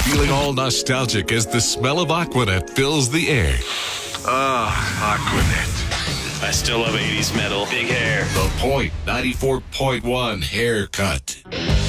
Feeling all nostalgic as the smell of Aquanet fills the air. Aquanet. I still love 80s metal. Big hair. The Point 94.1 haircut.